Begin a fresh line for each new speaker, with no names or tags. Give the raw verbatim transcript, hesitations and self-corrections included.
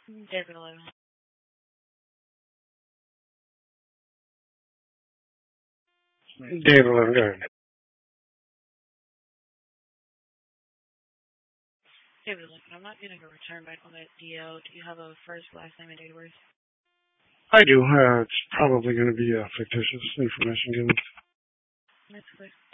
David eleven.
David eleven, go ahead.
David eleven, I'm not getting a return back on that D L. Do you have a first, last name, and date of birth?
I do. Uh, it's probably going to be uh, fictitious information given.
That's quick.